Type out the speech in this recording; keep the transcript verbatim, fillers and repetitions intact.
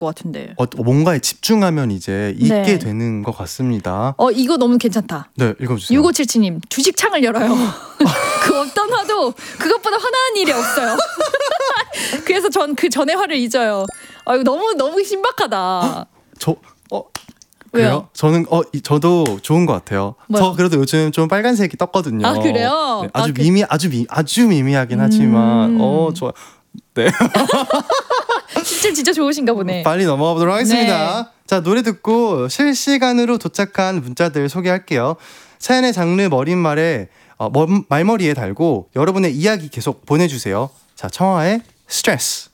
것 같은데. 어, 뭔가에 집중하면 이제 잊게 네. 되는 것 같습니다. 어 이거 너무 괜찮다. 네, 읽어주세요. 육오칠칠님 주식창을 열어요. 그 어떤 화도 그것보다 화나는 일이 없어요. 그래서 전 그 전에 화를 잊어요. 아 이거 너무 너무 신박하다. 저 어. 왜요? 그래요? 저는 어 이, 저도 좋은 것 같아요. 뭐요? 저 그래도 요즘 좀 빨간색이 떴거든요. 아 그래요? 네, 아주 아, 그... 미미 아주 미 아주 미미하긴 하지만 음... 어 좋아. 네. 실제 진짜 좋으신가 보네. 빨리 넘어가 보도록 하겠습니다. 네. 자 노래 듣고 실시간으로 도착한 문자들 소개할게요. 사연의 장르 머릿말에 어, 말머리에 달고 여러분의 이야기 계속 보내주세요. 자 청하의 스트레스.